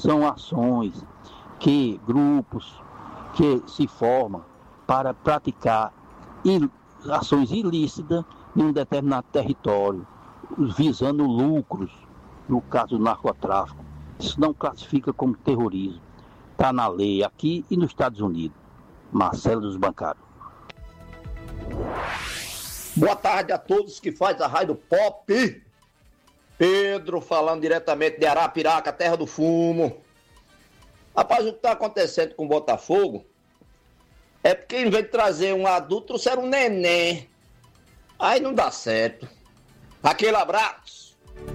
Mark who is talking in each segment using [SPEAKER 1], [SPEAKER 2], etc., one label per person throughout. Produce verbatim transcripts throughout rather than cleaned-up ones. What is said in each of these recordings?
[SPEAKER 1] são ações que grupos que se formam para praticar il, ações ilícitas em um determinado território, visando lucros, no caso do narcotráfico. Isso não classifica como terrorismo. Está na lei aqui e nos Estados Unidos. Marcelo dos Bancários.
[SPEAKER 2] Boa tarde a todos que faz a Rádio Pop. Pedro falando diretamente de Arapiraca, terra do fumo. Rapaz, o que está acontecendo com o Botafogo é porque em vez de trazer um adulto, trouxeram um neném. Aí não dá certo. Aquele abraço.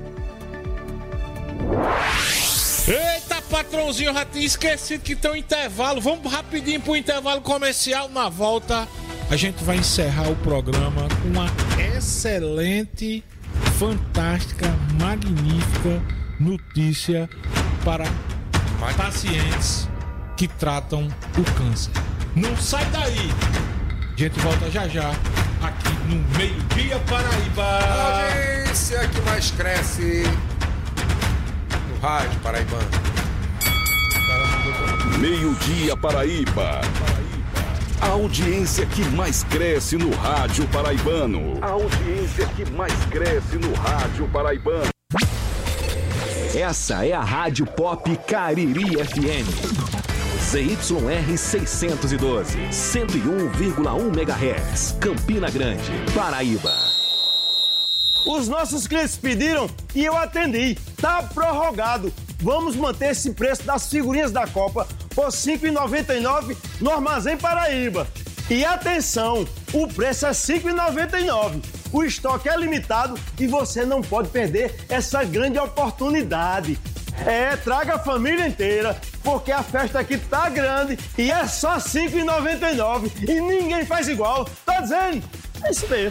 [SPEAKER 3] Eita, patrãozinho, eu já tinha esquecido que tem um intervalo. Vamos rapidinho pro intervalo comercial. Na volta, a gente vai encerrar o programa com uma excelente, fantástica, magnífica notícia para pacientes que tratam o câncer. Não sai daí. A gente volta já já aqui no Meio-Dia Paraíba.
[SPEAKER 4] A audiência que mais cresce no rádio paraibano.
[SPEAKER 5] Meio-Dia Paraíba. A audiência que mais cresce no rádio paraibano. A audiência que mais cresce no rádio paraibano.
[SPEAKER 6] Essa é a Rádio Pop Cariri F M. Z Y R seiscentos e doze, cento e um vírgula um megahertz, Campina Grande, Paraíba.
[SPEAKER 7] Os nossos clientes pediram e eu atendi. Tá prorrogado. Vamos manter esse preço das figurinhas da Copa por cinco reais e noventa e nove centavos no Armazém Paraíba. E atenção, o preço é cinco reais e noventa e nove centavos. O estoque é limitado e você não pode perder essa grande oportunidade. É, traga a família inteira, porque a festa aqui tá grande e é só cinco reais e noventa e nove centavos e ninguém faz igual. Tá dizendo? É isso mesmo.